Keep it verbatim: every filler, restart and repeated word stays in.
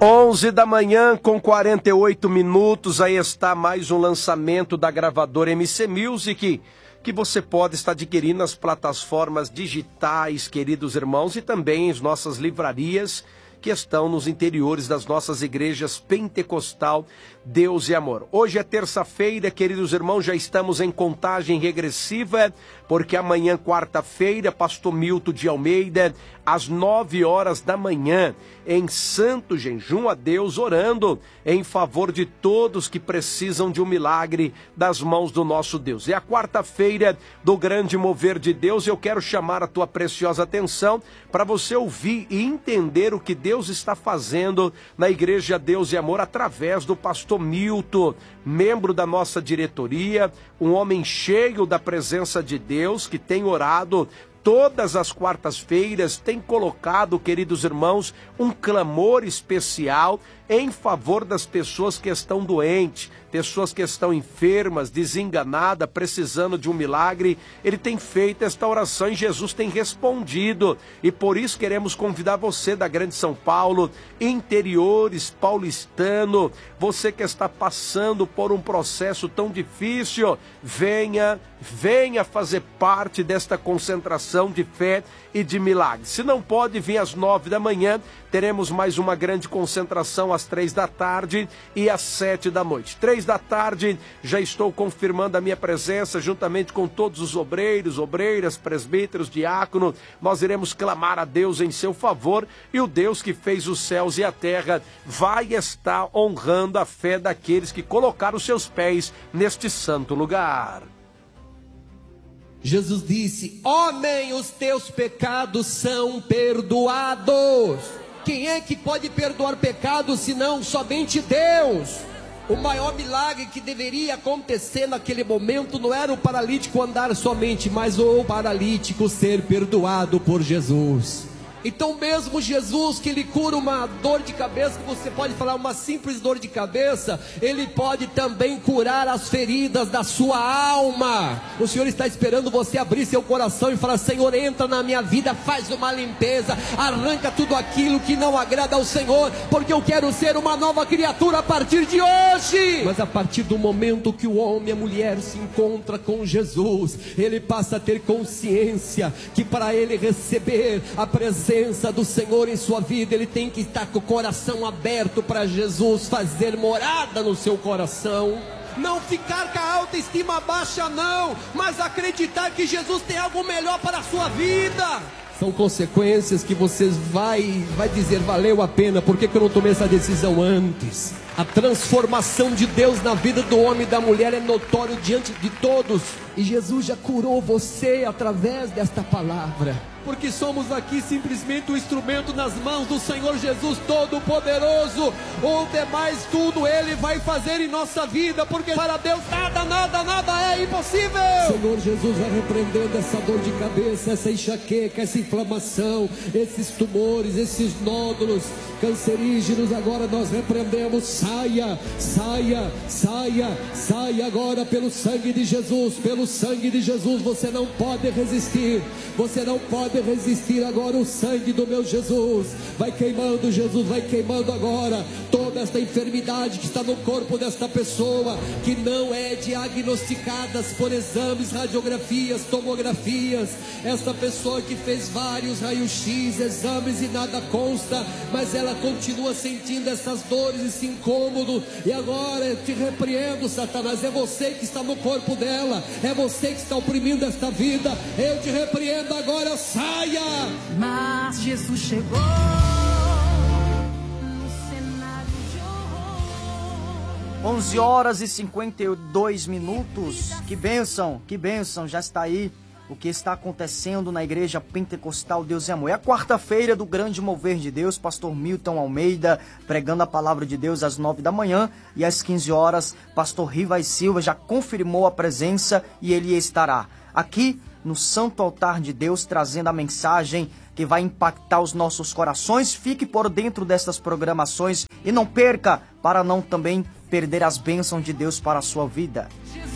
onze da manhã com quarenta e oito minutos, aí está mais um lançamento da gravadora M C Music, que você pode estar adquirindo nas plataformas digitais, queridos irmãos, e também as nossas livrarias que estão nos interiores das nossas igrejas Pentecostal Deus e Amor. Hoje é terça-feira, queridos irmãos, já estamos em contagem regressiva, porque amanhã, quarta-feira, pastor Milton de Almeida, às nove horas da manhã, em santo jejum a Deus, orando em favor de todos que precisam de um milagre das mãos do nosso Deus. É a quarta-feira do grande mover de Deus. Eu quero chamar a tua preciosa atenção para você ouvir e entender o que Deus está fazendo na igreja Deus e Amor através do pastor Milton, membro da nossa diretoria, um homem cheio da presença de Deus, que tem orado todas as quartas-feiras, tem colocado, queridos irmãos, um clamor especial em favor das pessoas que estão doentes, pessoas que estão enfermas, desenganadas, precisando de um milagre. Ele tem feito esta oração e Jesus tem respondido. E por isso queremos convidar você da Grande São Paulo, interiores, paulistano, você que está passando por um processo tão difícil, venha, venha fazer parte desta concentração de fé e de milagres. Se não pode vir às nove da manhã, teremos mais uma grande concentração às três da tarde e às sete da noite. Três da tarde, já estou confirmando a minha presença, juntamente com todos os obreiros, obreiras, presbíteros, diáconos. Nós iremos clamar a Deus em seu favor, e o Deus que fez os céus e a terra vai estar honrando a fé daqueles que colocaram seus pés neste santo lugar. Jesus disse: homem, os teus pecados são perdoados. Quem é que pode perdoar pecados senão somente Deus? O maior milagre que deveria acontecer naquele momento não era o paralítico andar somente, mas o paralítico ser perdoado por Jesus. Então mesmo Jesus, que lhe cura uma dor de cabeça, que você pode falar uma simples dor de cabeça, Ele pode também curar as feridas da sua alma. O Senhor está esperando você abrir seu coração e falar: Senhor, entra na minha vida, faz uma limpeza, arranca tudo aquilo que não agrada ao Senhor, porque eu quero ser uma nova criatura a partir de hoje. Mas a partir do momento que o homem e a mulher se encontram com Jesus, ele passa a ter consciência que para ele receber a presença do Senhor em sua vida, ele tem que estar com o coração aberto para Jesus fazer morada no seu coração. Não ficar com a autoestima baixa não, mas acreditar que Jesus tem algo melhor para a sua vida. São consequências que você vai, vai dizer: valeu a pena, por que que eu não tomei essa decisão antes? A transformação de Deus na vida do homem e da mulher é notório diante de todos, e Jesus já curou você através desta palavra, porque somos aqui simplesmente um instrumento nas mãos do Senhor Jesus Todo-Poderoso. O demais tudo Ele vai fazer em nossa vida, porque para Deus nada, nada, nada é impossível. Senhor Jesus vai repreendendo essa dor de cabeça, essa enxaqueca, essa inflamação, esses tumores, esses nódulos cancerígenos. Agora nós repreendemos. Saia, saia, saia, saia agora pelo sangue de Jesus, pelo sangue de Jesus. Você não pode resistir, você não pode resistir agora. O sangue do meu Jesus vai queimando, Jesus vai queimando agora toda esta enfermidade que está no corpo desta pessoa, que não é diagnosticada por exames, radiografias, tomografias. Esta pessoa que fez vários raios-x, exames e nada consta, mas ela continua sentindo essas dores, esse incômodo. E agora eu te repreendo, Satanás. É você que está no corpo dela, é você que está oprimindo esta vida. Eu te repreendo agora, saia. Mas Jesus chegou no cenário de horror. onze horas e cinquenta e dois minutos. Que bênção, que bênção. Já está aí o que está acontecendo na igreja Pentecostal Deus e Amor. É a quarta-feira do grande mover de Deus, pastor Milton Almeida pregando a palavra de Deus às nove da manhã, e às quinze horas, pastor Rivas Silva já confirmou a presença e ele estará aqui no Santo Altar de Deus trazendo a mensagem que vai impactar os nossos corações. Fique por dentro dessas programações e não perca, para não também perder as bênçãos de Deus para a sua vida.